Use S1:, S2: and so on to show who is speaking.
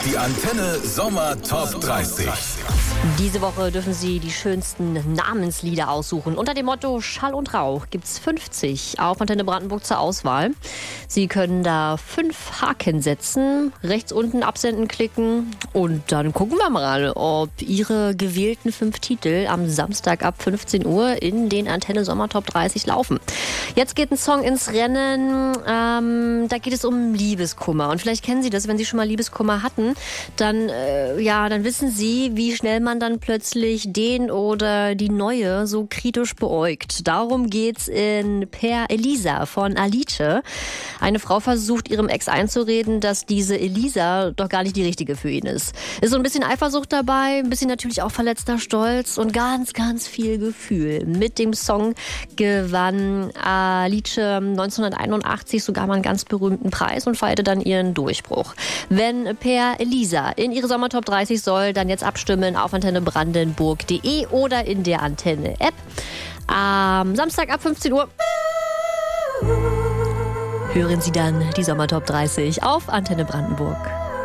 S1: Die Antenne Sommer Top 30.
S2: Diese Woche dürfen Sie die schönsten Namenslieder aussuchen. Unter dem Motto Schall und Rauch gibt's 50 auf Antenne Brandenburg zur Auswahl. Sie können da 5 Haken setzen, rechts unten absenden klicken und dann gucken wir mal, ob Ihre gewählten 5 Titel am Samstag ab 15 Uhr in den Antenne Sommer Top 30 laufen. Jetzt geht ein Song ins Rennen, da geht es um Liebeskummer. Und vielleicht kennen Sie das, wenn Sie schon mal Liebeskummer hatten, dann wissen Sie, wie schnell man dann plötzlich den oder die Neue so kritisch beäugt. Darum geht's in Per Elisa von Alice. Eine Frau versucht ihrem Ex einzureden, dass diese Elisa doch gar nicht die richtige für ihn ist. Ist so ein bisschen Eifersucht dabei, ein bisschen natürlich auch verletzter Stolz und ganz, ganz viel Gefühl. Mit dem Song gewann Alice 1981 sogar mal einen ganz berühmten Preis und feierte dann ihren Durchbruch. Wenn Per Elisa in ihre Sommertop 30 soll, dann jetzt abstimmen auf antennebrandenburg.de oder in der Antenne-App. Am Samstag ab 15 Uhr hören Sie dann die Sommertop 30 auf Antenne Brandenburg.